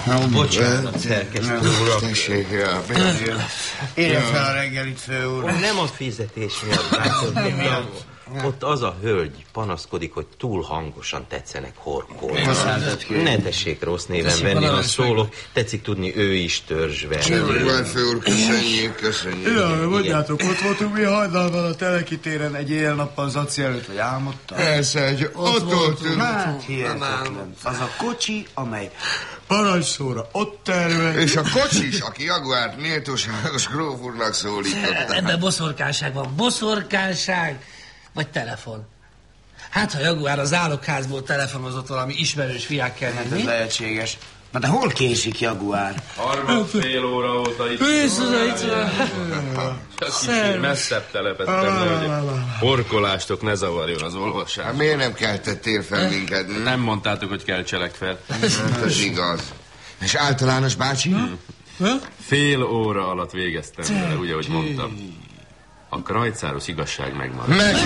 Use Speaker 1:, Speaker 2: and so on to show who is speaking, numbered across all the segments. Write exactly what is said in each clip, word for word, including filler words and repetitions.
Speaker 1: Bocsánat, szerkesztő urak.
Speaker 2: Tessék, ja.
Speaker 3: Érjen fel a reggelit, fő úr.
Speaker 1: Nem a fizetés miatt, látod, ott az a hölgy panaszkodik, hogy túl hangosan tetszenek horkolni. Ne tessék rossz néven venni, ha szólok. Tetszik tudni, ő is törzsvel.
Speaker 2: Csöndben, fő úr, köszönjük, köszönjük.
Speaker 3: Ja, mondjátok, ott voltunk mi hajnalban a Teleki téren egy éjjel-nappal Zaci előtt, vagy álmodtam?
Speaker 2: Persze, hogy ott voltunk.
Speaker 3: Hát, hihetetlen. Az a kocsi, amely parancsszóra ott terve.
Speaker 2: És a kocsis, aki Jaguárt méltóságos gróf úrnak szólította.
Speaker 4: Ebben boszorkánság van, boszorkánság. Vagy telefon. Hát, ha Jaguár az álokházból telefonozott valami ismerős fiákkel,
Speaker 3: Hát
Speaker 4: mi?
Speaker 3: ez lehetséges. Na de hol késik Jaguár?
Speaker 5: Harmad fél óra óta itt.
Speaker 4: Vissza, itt.
Speaker 5: Csak kicsit messzebb telepettem, hogy horkolástok ne zavarjon az olvasás.
Speaker 2: Hát miért nem keltettél fel minket?
Speaker 5: Nem mondtátok, hogy keltselek fel.
Speaker 2: Hát ez igaz. És általános bácsi?
Speaker 4: Hmm.
Speaker 5: Fél óra alatt végeztem vele, ugye, ahogy mondtam. A krajcáros igazság megmarad.
Speaker 2: Meg!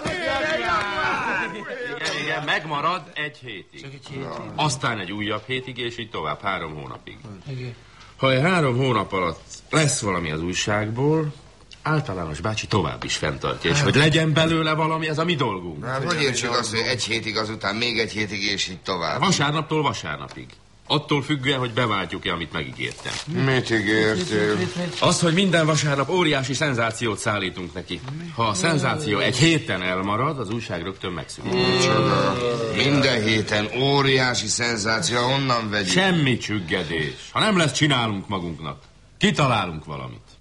Speaker 5: Igen, igen, megmarad egy hétig. Aztán egy újabb hétig, és így tovább, három hónapig. Ha egy három hónap alatt lesz valami az újságból, általános bácsi tovább is fenntartja, és hogy legyen belőle valami, ez a mi dolgunk.
Speaker 2: Hát hogy értsük azt, hogy egy hétig, azután még egy hétig, és így tovább.
Speaker 5: Vasárnaptól vasárnapig. Attól függően, hogy beváltjuk-e, amit megígértem.
Speaker 2: Mit ígértél?
Speaker 5: Az, hogy minden vasárnap óriási szenzációt szállítunk neki. Ha a szenzáció egy héten elmarad, az újság rögtön megszűnik.
Speaker 2: Csoda. Minden héten óriási szenzáció, honnan vegyük?
Speaker 5: Semmi csüggedés. Ha nem lesz, csinálunk magunknak. Kitalálunk valamit.